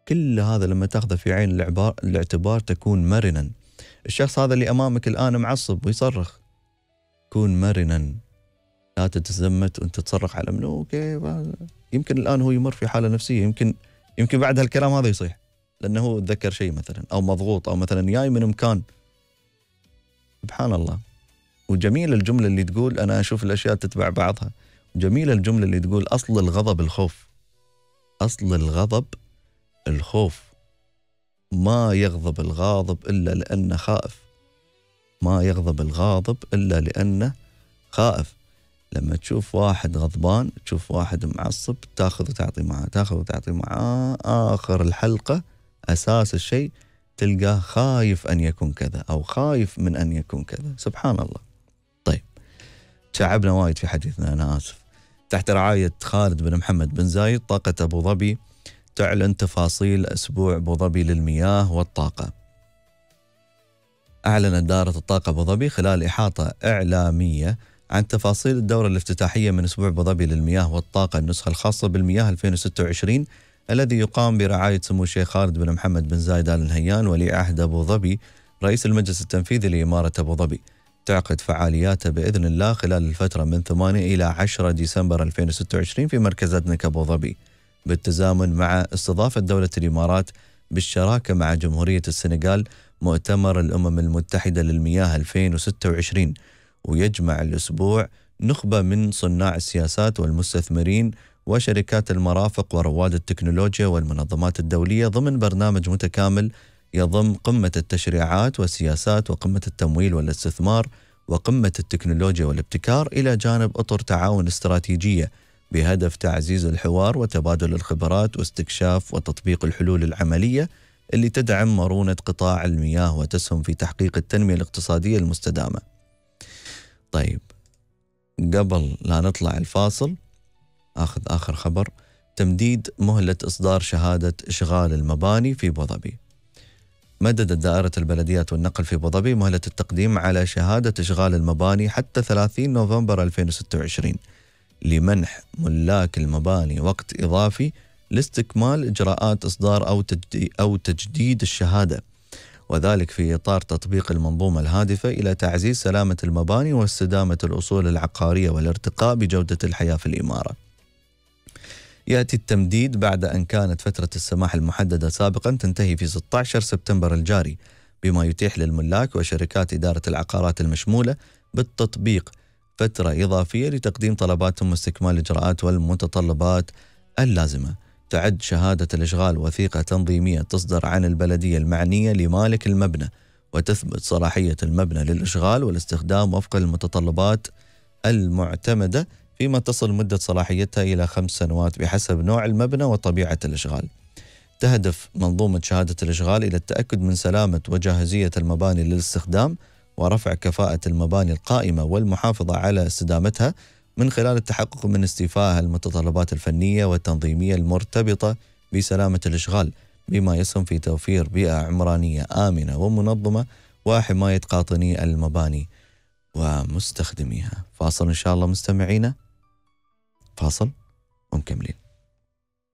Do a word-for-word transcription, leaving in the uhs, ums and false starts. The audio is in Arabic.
كل هذا لما تاخذه في عين الاعتبار تكون مرنا. الشخص هذا اللي أمامك الآن معصب ويصرخ، كون مرنا، لا تتزمت وانت تصرخ على منه اوكي. يمكن الآن هو يمر في حالة نفسية، يمكن يمكن بعد هالكلام هذا يصيح لأنه هو تذكر شيء مثلا، أو مضغوط، أو مثلا جاي من مكان. سبحان الله. وجميل الجملة اللي تقول، أنا أشوف الأشياء تتبع بعضها، جميلة الجملة اللي تقول أصل الغضب الخوف. أصل الغضب الخوف. ما يغضب الغاضب إلا لأنه خائف. ما يغضب الغاضب إلا لأنه خائف. لما تشوف واحد غضبان، تشوف واحد معصب، تاخذ وتعطي معاه، تاخذ وتعطي معاه، آخر الحلقة أساس الشيء تلقاه خايف أن يكون كذا أو خايف من أن يكون كذا. سبحان الله. طيب، تعبنا وايد في حديثنا، أنا آسف. تحت رعاية خالد بن محمد بن زايد، طاقة أبو ظبي تعلن تفاصيل أسبوع أبو ظبي للمياه والطاقة. أعلنت دائرة الطاقة أبو ظبي خلال إحاطة إعلامية عن تفاصيل الدورة الافتتاحية من أسبوع أبو ظبي للمياه والطاقة، النسخة الخاصة بالمياه ألفين وستة وعشرين، الذي يقام برعاية سمو الشيخ خالد بن محمد بن زايد آل نهيان ولي عهد أبو ظبي رئيس المجلس التنفيذي لإمارة أبو ظبي. تعقد فعالياته بإذن الله خلال الفترة من ثمانية إلى عشرة ديسمبر ألفين وستة وعشرين في مركز أدنك أبو ظبي، بالتزامن مع استضافة دولة الإمارات بالشراكة مع جمهورية السنغال مؤتمر الأمم المتحدة للمياه ألفين وستة وعشرين. ويجمع الأسبوع نخبة من صناع السياسات والمستثمرين وشركات المرافق ورواد التكنولوجيا والمنظمات الدولية ضمن برنامج متكامل يضم قمة التشريعات والسياسات وقمة التمويل والاستثمار وقمة التكنولوجيا والابتكار، إلى جانب أطر تعاون استراتيجية بهدف تعزيز الحوار وتبادل الخبرات واستكشاف وتطبيق الحلول العملية اللي تدعم مرونة قطاع المياه وتسهم في تحقيق التنمية الاقتصادية المستدامة. طيب، قبل لا نطلع الفاصل أخذ آخر خبر. تمديد مهلة إصدار شهادة إشغال المباني في أبو ظبي. مددت دائرة البلديات والنقل في أبو ظبي مهلة التقديم على شهادة إشغال المباني حتى ثلاثين نوفمبر ألفين وستة وعشرين لمنح ملاك المباني وقت إضافي لاستكمال إجراءات إصدار أو أو تجديد الشهادة، وذلك في إطار تطبيق المنظومة الهادفة إلى تعزيز سلامة المباني واستدامة الأصول العقارية والارتقاء بجودة الحياة في الإمارة. يأتي التمديد بعد أن كانت فترة السماح المحددة سابقا تنتهي في ستة عشر سبتمبر الجاري، بما يتيح للملاك وشركات إدارة العقارات المشمولة بالتطبيق فترة إضافية لتقديم طلباتهم واستكمال الإجراءات والمتطلبات اللازمة. تعد شهادة الإشغال وثيقة تنظيمية تصدر عن البلدية المعنية لمالك المبنى، وتثبت صلاحية المبنى للإشغال والاستخدام وفق المتطلبات المعتمدة، فيما تصل مدة صلاحيتها إلى خمس سنوات بحسب نوع المبنى وطبيعة الإشغال. تهدف منظومة شهادة الإشغال إلى التأكد من سلامة وجاهزية المباني للاستخدام ورفع كفاءة المباني القائمة والمحافظة على استدامتها من خلال التحقق من استيفائها المتطلبات الفنية والتنظيمية المرتبطة بسلامة الإشغال، بما يسهم في توفير بيئة عمرانية آمنة ومنظمة وحماية قاطني المباني ومستخدميها. فاصل إن شاء الله مستمعينا، فاصل ومكملين.